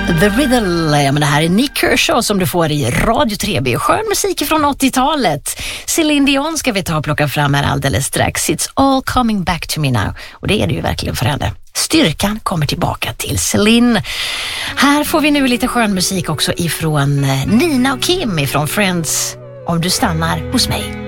The Riddle, ja, men det här är Nick Kershaw som du får i Radio 3B. Skön musik från 80-talet. Celine Dion ska vi ta och plocka fram här alldeles strax. It's all coming back to me now. Och det är det ju verkligen för henne. Styrkan kommer tillbaka till Celine. Här får vi nu lite skön musik också ifrån Nina och Kim ifrån Friends. Om du stannar hos mig.